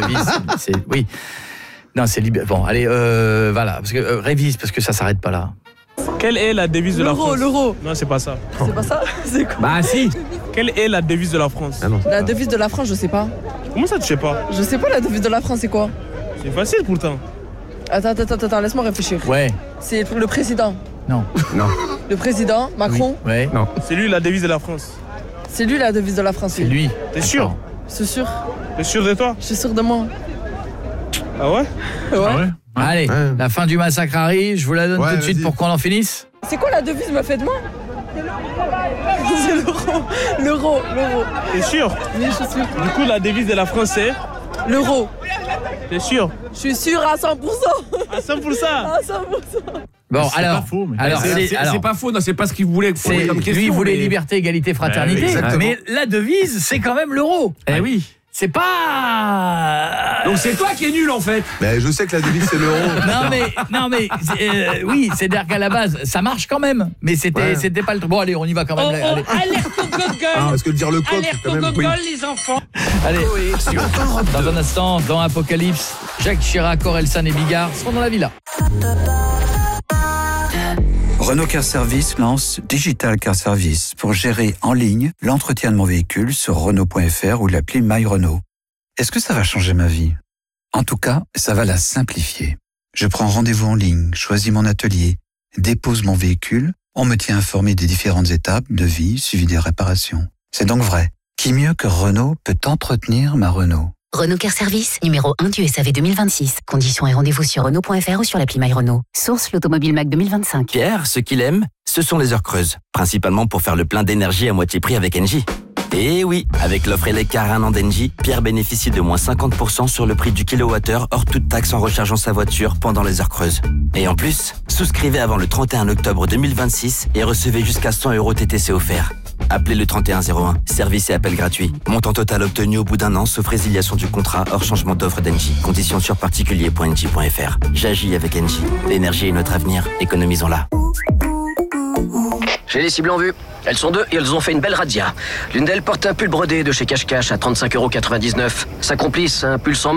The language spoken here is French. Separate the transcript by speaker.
Speaker 1: devise, oui. Non, c'est Bon, allez, voilà, parce que révise, parce que ça s'arrête pas là.
Speaker 2: Quelle est la devise de la France?
Speaker 3: L'euro.
Speaker 2: Non, c'est pas ça.
Speaker 3: C'est pas ça? C'est quoi?
Speaker 4: Bah si.
Speaker 2: Quelle est la devise de la France?
Speaker 3: La devise de la France, je sais pas.
Speaker 2: Comment ça, tu sais pas?
Speaker 3: Je sais pas la devise de la France, c'est quoi?
Speaker 2: C'est facile pourtant.
Speaker 3: Attends, laisse-moi réfléchir.
Speaker 1: Ouais.
Speaker 3: C'est le président.
Speaker 1: Non.
Speaker 3: Le président, Macron.
Speaker 1: Oui. Ouais.
Speaker 4: Non.
Speaker 2: C'est lui la devise de la France.
Speaker 3: C'est lui la devise de la France.
Speaker 1: C'est lui.
Speaker 2: T'es sûr?
Speaker 3: C'est sûr.
Speaker 2: T'es sûr de toi?
Speaker 3: Je suis sûr de moi.
Speaker 2: Ah ouais?
Speaker 3: Ouais.
Speaker 1: Allez, la fin du massacre arrive, je vous la donne tout de suite
Speaker 5: vas-y.
Speaker 1: pour qu'on en finisse.
Speaker 3: C'est quoi la devise, me faites-moi? C'est l'euro.
Speaker 2: T'es sûr?
Speaker 3: Oui, je suis sûr.
Speaker 2: Du coup, la devise de la France, c'est?
Speaker 3: L'euro.
Speaker 2: T'es sûr?
Speaker 3: Je suis sûr à 100%.
Speaker 2: À 100%?
Speaker 3: À 100%.
Speaker 1: Bon, alors,
Speaker 6: pas faux, mais-
Speaker 1: alors,
Speaker 4: C'est pas faux, non, c'est pas ce qu'il voulait poser comme question.
Speaker 1: lui, il voulait
Speaker 4: mais-
Speaker 1: liberté, égalité, fraternité,
Speaker 5: exactement.
Speaker 1: mais la devise, c'est quand même l'euro.
Speaker 4: Eh oui.
Speaker 1: C'est pas...
Speaker 4: Donc c'est toi qui es nul en fait.
Speaker 5: Mais je sais que la devise c'est l'euro.
Speaker 1: Non mais oui, c'est-à-dire qu'à la base, ça marche quand même, mais c'était pas le truc. Bon, allez, on y va quand même. Allez.
Speaker 7: Alerte au gogol.
Speaker 5: Parce que dire le coq,
Speaker 7: Alerte
Speaker 5: quand
Speaker 7: au
Speaker 5: même.
Speaker 7: gogol, les enfants.
Speaker 1: Allez, dans un instant, dans Apocalypse, Jacques Chirac, Orelsan et Bigard seront dans la villa.
Speaker 8: Renault Car Service lance Digital Car Service pour gérer en ligne l'entretien de mon véhicule sur Renault.fr ou l'appli My Renault. Est-ce que ça va changer ma vie? En tout cas, ça va la simplifier. Je prends rendez-vous en ligne, choisis mon atelier, dépose mon véhicule, on me tient informé des différentes étapes de vie suivi des réparations. C'est donc vrai. Qui mieux que Renault peut entretenir ma Renault?
Speaker 9: Renault Car Service, numéro 1 du SAV 2026. Conditions et rendez-vous sur Renault.fr ou sur l'appli My Renault. Source l'Automobile Mac 2025.
Speaker 10: Pierre, ce qu'il aime, ce sont les heures creuses. Principalement pour faire le plein d'énergie à moitié prix avec Engie. Et oui, avec l'offre Elecar 1 an d'Engie, Pierre bénéficie de moins 50% sur le prix du kilowattheure hors toute taxe en rechargeant sa voiture pendant les heures creuses. Et en plus, souscrivez avant le 31 octobre 2026 et recevez jusqu'à 100 € TTC offerts. Appelez le 3101, service et appel gratuit. Montant total obtenu au bout d'un an, sauf résiliation du contrat hors changement d'offre d'Engie. Conditions sur particulier.engie.fr. J'agis avec Engie. L'énergie est notre avenir, économisons-la.
Speaker 11: J'ai les cibles en vue. Elles sont deux et elles ont fait une belle razzia. L'une d'elles porte un pull brodé de chez Cache Cache à 35,99 €. Sa complice, un pull sans